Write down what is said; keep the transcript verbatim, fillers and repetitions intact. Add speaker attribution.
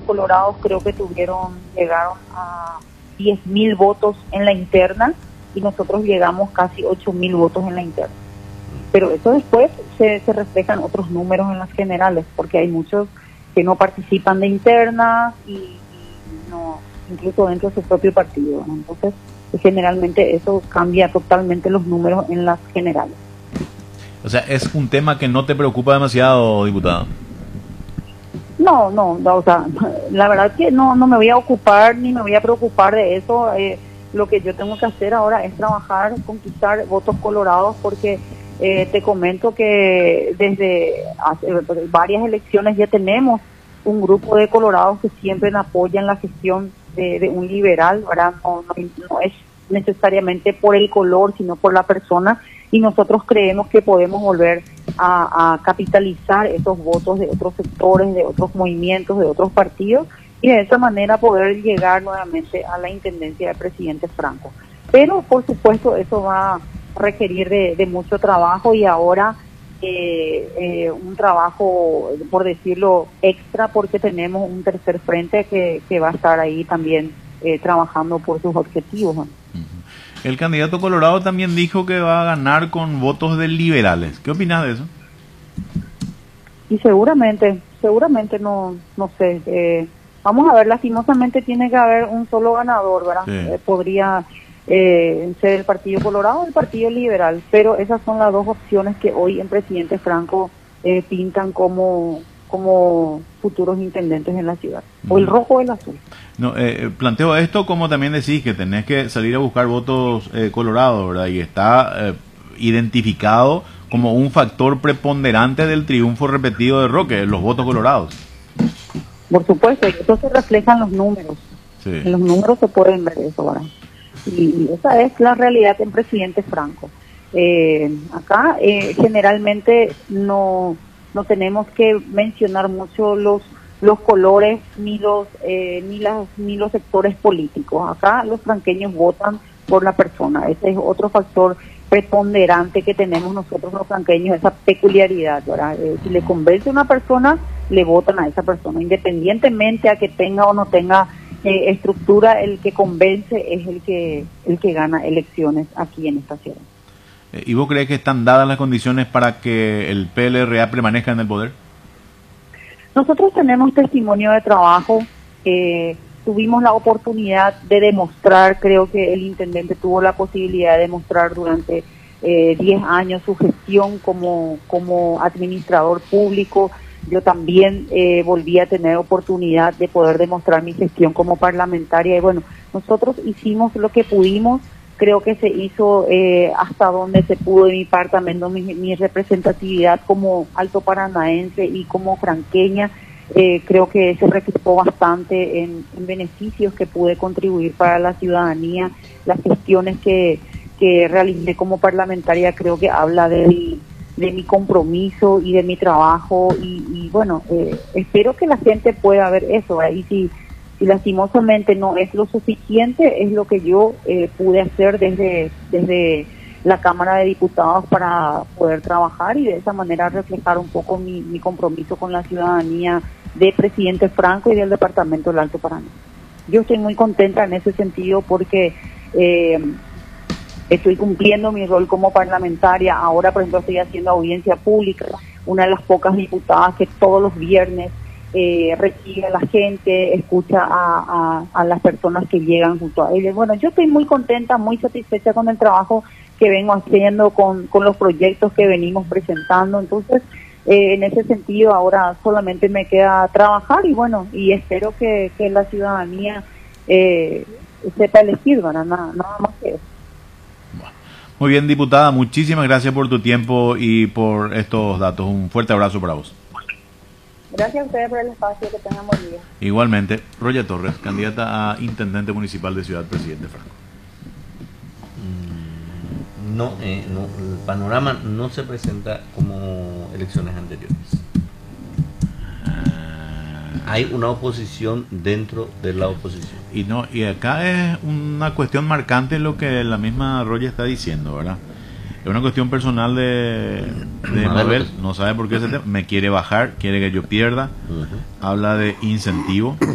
Speaker 1: colorados creo que tuvieron, llegaron a diez mil votos en la interna y nosotros llegamos casi ocho mil votos en la interna. Pero eso después se, se reflejan otros números en las generales, porque hay muchos que no participan de internas y, y no, incluso dentro de su propio partido, ¿no? Entonces, generalmente eso cambia totalmente los números en las generales.
Speaker 2: O sea, es un tema que no te preocupa demasiado, diputada.
Speaker 1: No, no, no, o sea, la verdad que no, no me voy a ocupar ni me voy a preocupar de eso. Eh, lo que yo tengo que hacer ahora es trabajar, conquistar votos colorados, porque eh, te comento que desde hace varias elecciones ya tenemos un grupo de colorados que siempre apoyan la gestión de, de un liberal, ¿verdad? No, no, no es necesariamente por el color, sino por la persona, y nosotros creemos que podemos volver a, a capitalizar esos votos de otros sectores, de otros movimientos, de otros partidos, y de esa manera poder llegar nuevamente a la intendencia del presidente Franco. Pero, por supuesto, eso va a requerir de, de mucho trabajo, y ahora eh, eh, un trabajo, por decirlo, extra, porque tenemos un tercer frente que, que va a estar ahí también eh, trabajando por sus objetivos, ¿no?
Speaker 2: El candidato colorado también dijo que va a ganar con votos de liberales. ¿Qué opinas de eso?
Speaker 1: Y seguramente, seguramente no, no sé. Eh, vamos a ver, lastimosamente tiene que haber un solo ganador, ¿verdad? Sí. Eh, podría eh, ser el Partido Colorado o el Partido Liberal, pero esas son las dos opciones que hoy en Presidente Franco eh, pintan como, como futuros intendentes en la ciudad. O el rojo o el azul.
Speaker 2: No, eh, planteo esto como también decís que tenés que salir a buscar votos eh, colorados, ¿verdad? Y está eh, identificado como un factor preponderante del triunfo repetido de Roque, los votos colorados.
Speaker 1: Por supuesto, y eso se refleja en los números. Sí. En los números se pueden ver eso, ¿verdad? Y esa es la realidad en Presidente Franco. Eh, acá eh, generalmente no, no tenemos que mencionar mucho los los colores ni los eh, ni las ni los sectores políticos. Acá los franqueños votan por la persona. Ese es otro factor preponderante que tenemos nosotros los franqueños, esa peculiaridad, ¿verdad? Eh, si le convence a una persona, le votan a esa persona, independientemente a que tenga o no tenga eh, estructura. El que convence es el que el que gana elecciones aquí en esta ciudad.
Speaker 2: ¿Y vos crees que están dadas las condiciones para que el P L R A permanezca en el poder?
Speaker 1: Nosotros tenemos testimonio de trabajo, eh, tuvimos la oportunidad de demostrar, creo que el intendente tuvo la posibilidad de demostrar durante eh, diez años su gestión como, como administrador público. Yo también eh, volví a tener oportunidad de poder demostrar mi gestión como parlamentaria, y bueno, nosotros hicimos lo que pudimos. Creo que se hizo eh, hasta donde se pudo de mi parte, también mi, mi representatividad como alto paranaense y como franqueña. Eh, creo que se reflejó bastante en, en beneficios que pude contribuir para la ciudadanía. Las gestiones que, que realicé como parlamentaria creo que habla de mi, de mi compromiso y de mi trabajo, y, y bueno, eh, espero que la gente pueda ver eso. Y si Si lastimosamente no es lo suficiente, es lo que yo eh, pude hacer desde desde la Cámara de Diputados para poder trabajar y de esa manera reflejar un poco mi, mi compromiso con la ciudadanía de Presidente Franco y del Departamento del Alto Paraná. Yo estoy muy contenta en ese sentido porque eh, estoy cumpliendo mi rol como parlamentaria. Ahora, por ejemplo, estoy haciendo audiencia pública, una de las pocas diputadas que todos los viernes Eh, recibe a la gente, escucha a, a, a las personas que llegan junto a ellos. Bueno, yo estoy muy contenta, muy satisfecha con el trabajo que vengo haciendo, con, con los proyectos que venimos presentando. Entonces, eh, en ese sentido, ahora solamente me queda trabajar y bueno, y espero que, que la ciudadanía eh, sepa elegir, ¿verdad? Nada, nada más que eso.
Speaker 2: Muy bien, diputada, muchísimas gracias por tu tiempo y por estos datos. Un fuerte abrazo para vos.
Speaker 1: Gracias a ustedes por el espacio, que tengan buen día.
Speaker 2: Igualmente, Roya Torres, candidata a Intendente Municipal de Ciudad Presidente Franco.
Speaker 3: No, eh, no, el panorama no se presenta como elecciones anteriores. Hay una oposición dentro de la oposición.
Speaker 2: Y no, y acá es una cuestión marcante lo que la misma Roya está diciendo, ¿verdad? Es una cuestión personal de, de Mabel, no sabe por qué ese tema, me quiere bajar, quiere que yo pierda, uh-huh. Habla de incentivo,